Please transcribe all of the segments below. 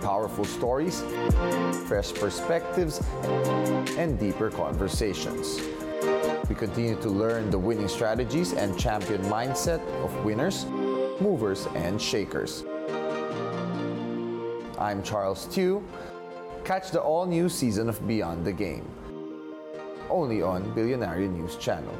powerful stories, fresh perspectives, and deeper conversations. We continue to learn the winning strategies and champion mindset of winners, movers, and shakers. I'm Charles Tew. Catch the all-new season of Beyond the Game, only on Billionaire News Channel.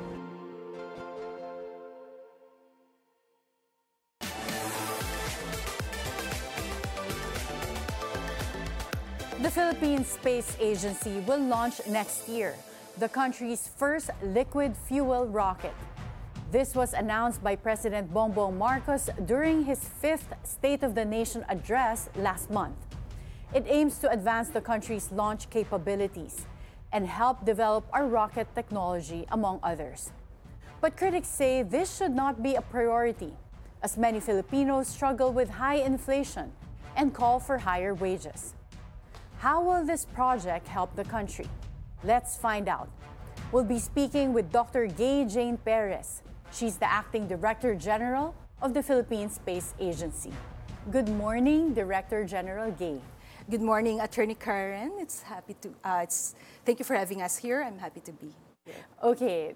The Philippine Space Agency will launch next year the country's first liquid fuel rocket. This was announced by President Bongbong Marcos during his 5th State of the Nation address last month. It aims to advance the country's launch capabilities and help develop our rocket technology, among others. But critics say this should not be a priority, as many Filipinos struggle with high inflation and call for higher wages. How will this project help the country? Let's find out. We'll be speaking with Dr. Gay Jane Perez. She's the Acting Director General of the Philippine Space Agency. Good morning, Director General Gay. Good morning, Attorney Karen. Thank you for having us here. I'm happy to be here. Okay,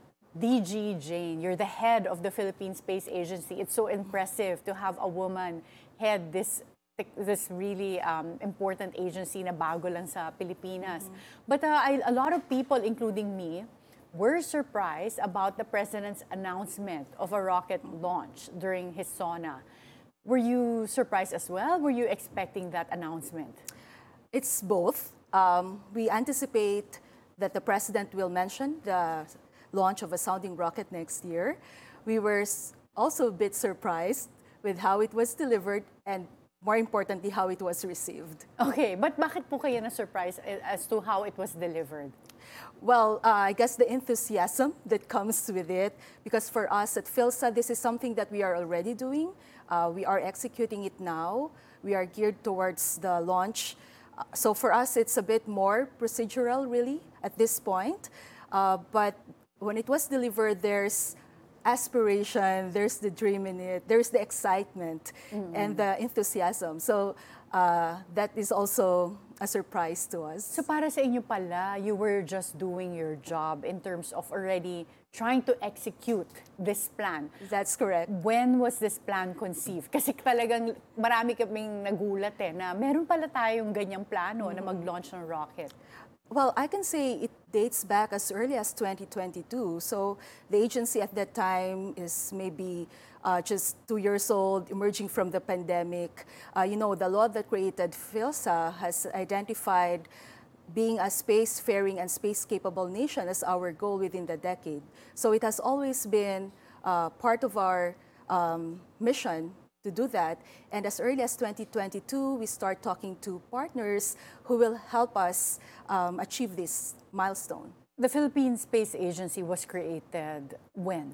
DG Jane, you're the head of the Philippine Space Agency. It's so impressive to have a woman head this really important agency na bago lang sa Pilipinas. But a lot of people, including me, were surprised about the President's announcement of a rocket launch during his SONA. Were you surprised as well? Were you expecting that announcement? It's both. We anticipate that the President will mention the launch of a sounding rocket next year. We were also a bit surprised with how it was delivered and more importantly, how it was received. Okay, but bakit po kayo na-surprise as to how it was delivered? Well, I guess the enthusiasm that comes with it, because for us at PhilSA, this is something that we are already doing. We are executing it now. We are geared towards the launch. So for us, it's a bit more procedural, really, at this point. But when it was delivered, there's aspiration, there's the dream in it, there's the excitement and the enthusiasm. So that is also a surprise to us. So para sa inyo pala, you were just doing your job in terms of already trying to execute this plan. That's correct. When was this plan conceived? Kasi talagang marami kaming nagulat na meron pala tayong ganyang plano na mag-launch ng rocket. Well, I can say it dates back as early as 2022. So the agency at that time is maybe just 2 years old, emerging from the pandemic. The law that created PhilSA has identified being a spacefaring and space-capable nation as our goal within the decade. So it has always been part of our mission to do that. And as early as 2022, we start talking to partners who will help us achieve this milestone. The Philippine Space Agency was created when?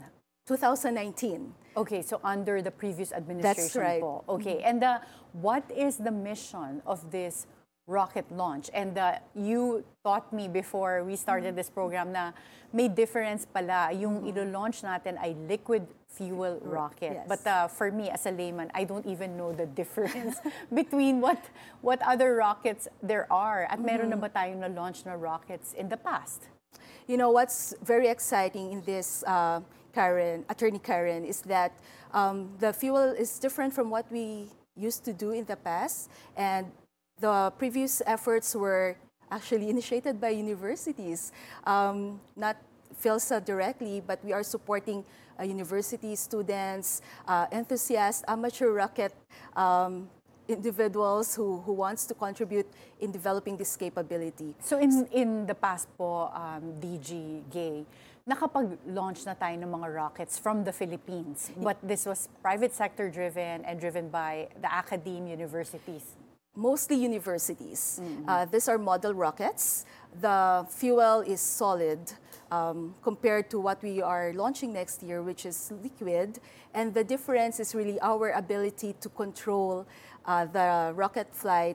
2019. Okay, so under the previous administration. That's right. Po. Okay, and what is the mission of this rocket launch? And you taught me before we started this program na may difference pala. Yung ilo-launch natin ay liquid fuel rocket. Yes. But for me as a layman, I don't even know the difference between what other rockets there are. At meron na ba tayong na-launch na rockets in the past? You know, what's very exciting in this, Attorney Karen, is that the fuel is different from what we used to do in the past. And the previous efforts were actually initiated by universities, not PhilSA directly, but we are supporting university students, enthusiasts, amateur rocket individuals who wants to contribute in developing this capability. So in the past po, DG Gay, nakapag-launch na tayo ng mga rockets from the Philippines, but this was private sector driven and driven by the academe universities. Mostly universities. These are model rockets. The fuel is solid compared to what we are launching next year, which is liquid. And the difference is really our ability to control the rocket flight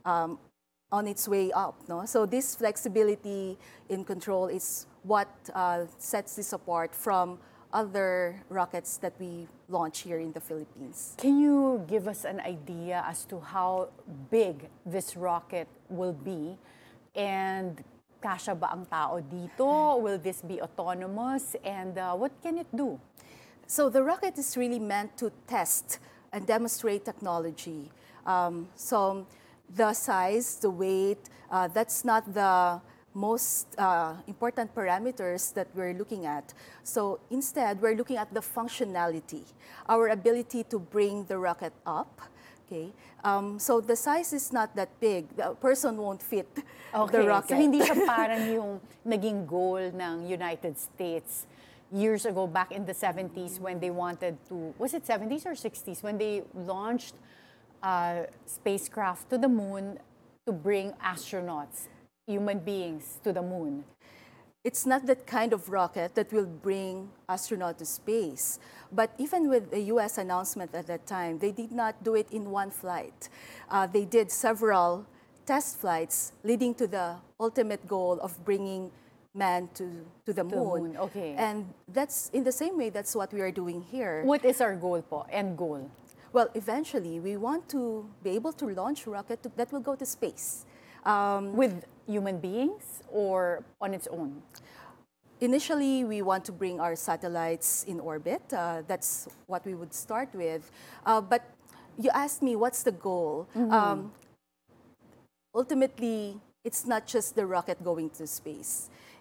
on its way up. No? So this flexibility in control is what sets this apart from other rockets that we launch here in the Philippines. Can you give us an idea as to how big this rocket will be? And kasya ba ang tao dito? Will this be autonomous? And what can it do? So the rocket is really meant to test and demonstrate technology. So the size, the weight, that's not the most important parameters that we're looking at. So instead, we're looking at the functionality, our ability to bring the rocket up. Okay, so the size is not that big. The person won't fit the rocket. So hindi siya parang yung naging goal ng United States years ago, back in the 70s, when they wanted to, was it 70s or 60s, when they launched spacecraft to the moon to bring astronauts, human beings, to the moon. It's not that kind of rocket that will bring astronauts to space. But even with the US announcement at that time, they did not do it in one flight. They did several test flights leading to the ultimate goal of bringing man to the moon. Okay. And that's in the same way, that's what we are doing here. What is our goal po, end goal? Well, eventually, we want to be able to launch a rocket that will go to space. With human beings or on its own? Initially, we want to bring our satellites in orbit. That's what we would start with. But you asked me, what's the goal? Ultimately, it's not just the rocket going to space.